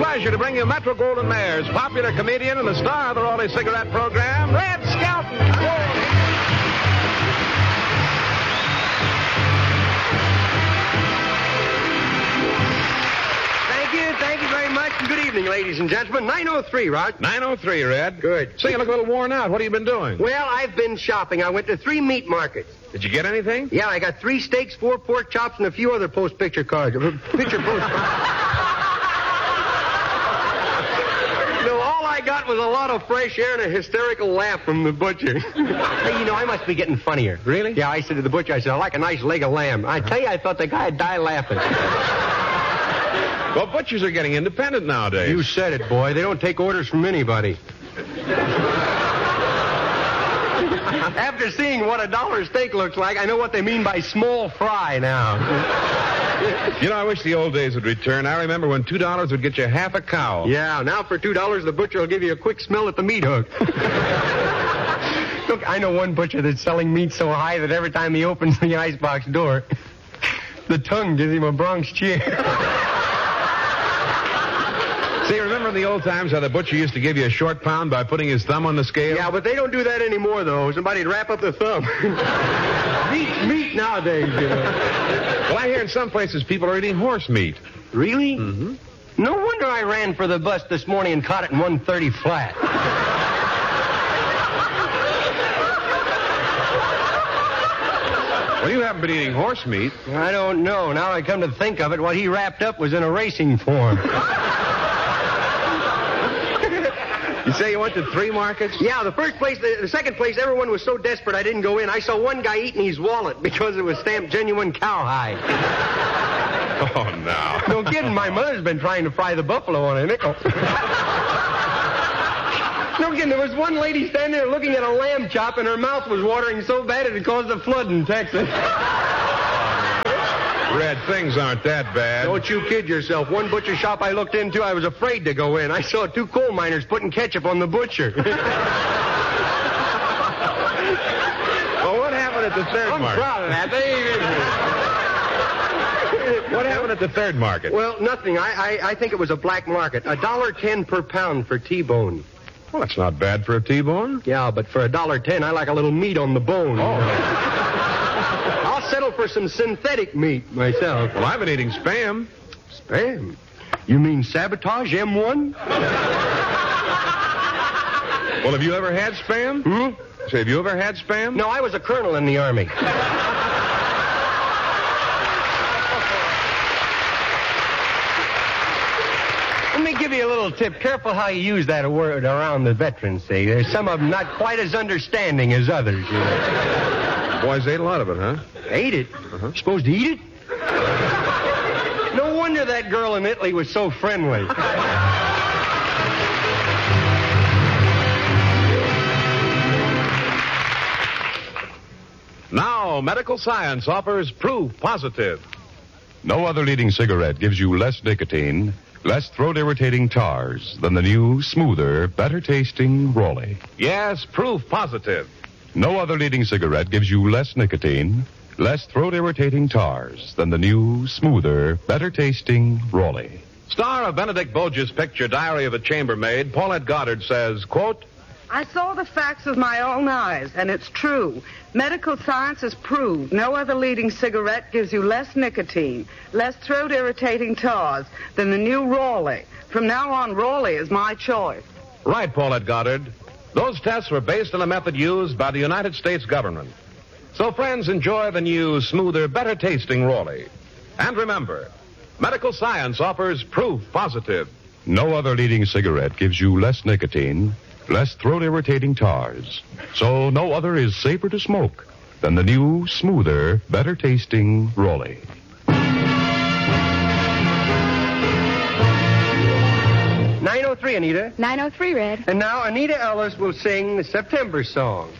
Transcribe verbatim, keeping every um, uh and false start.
pleasure to bring you Metro Golden Mayer's popular comedian and the star of the Raleigh Cigarette program, Red Skelton. Thank you, thank you very much, and good evening, ladies and gentlemen. nine oh three, Rod. nine oh three, Red. Good. So you look a little worn out. What have you been doing? Well, I've been shopping. I went to three meat markets. Did you get anything? Yeah, I got three steaks, four pork chops, and a few other post-picture cards. Uh, Picture post. No, all I got was a lot of fresh air and a hysterical laugh from the butcher. Hey, you know, I must be getting funnier. Really? Yeah, I said to the butcher, I said, I like a nice leg of lamb. I tell you, I thought the guy'd die laughing. Well, butchers are getting independent nowadays. You said it, boy. They don't take orders from anybody. After seeing what a dollar steak looks like, I know what they mean by small fry now. You know, I wish the old days would return. I remember when two dollars would get you half a cow. Yeah, now for two dollars, the butcher will give you a quick smell at the meat hook. Look, I know one butcher that's selling meat so high that every time he opens the icebox door, the tongue gives him a Bronx cheer. See, remember in the old times how the butcher used to give you a short pound by putting his thumb on the scale? Yeah, but they don't do that anymore, though. Somebody'd wrap up the thumb. meat, meat nowadays, you know. Well, I hear in some places people are eating horse meat. Really? Mm-hmm. No wonder I ran for the bus this morning and caught it in one thirty flat. Well, you haven't been eating horse meat. I don't know. Now I come to think of it, what he wrapped up was in a racing form. You say you went to three markets? Yeah, the first place, the, the second place, everyone was so desperate I didn't go in. I saw one guy eating his wallet because it was stamped genuine cowhide. Oh, no. No kidding, my mother's been trying to fry the buffalo on a nickel. No kidding, there was one lady standing there looking at a lamb chop and her mouth was watering so bad it caused a flood in Texas. Red, things aren't that bad. Don't you kid yourself. One butcher shop I looked into, I was afraid to go in. I saw two coal miners putting ketchup on the butcher. Well, what happened at the third I'm market? proud of that. They even... What happened at the third market? Well, nothing. I, I, I think it was a black market. A dollar ten per pound for T-bone. Well, that's not bad for a T-bone. Yeah, but for a dollar ten, I like a little meat on the bone. Oh. You know? I'll settle for some synthetic meat myself. Well, I've been eating Spam. Spam? You mean Sabotage M one? Well, have you ever had Spam? Hmm? Say, have you ever had Spam? No, I was a colonel in the Army. Let me give you a little tip. Careful how you use that word around the veterans, see. There's some of them not quite as understanding as others, you know. Boys ate a lot of it, huh? Ate it? Uh-huh. Supposed to eat it? No wonder that girl in Italy was so friendly. Now, medical science offers proof positive. No other leading cigarette gives you less nicotine, less throat-irritating tars than the new, smoother, better-tasting Raleigh. Yes, proof positive. No other leading cigarette gives you less nicotine, less throat-irritating tars than the new, smoother, better-tasting Raleigh. Star of Benedict Boge's picture, Diary of a Chambermaid, Paulette Goddard says, quote, I saw the facts with my own eyes, and it's true. Medical science has proved no other leading cigarette gives you less nicotine, less throat-irritating tars than the new Raleigh. From now on, Raleigh is my choice. Right, Paulette Goddard. Those tests were based on a method used by the United States government. So, friends, enjoy the new, smoother, better-tasting Raleigh. And remember, medical science offers proof positive. No other leading cigarette gives you less nicotine, less throat-irritating tars. So no other is safer to smoke than the new, smoother, better-tasting Raleigh. nine oh three, Anita. nine oh three, Red. And now Anita Ellis will sing the September song.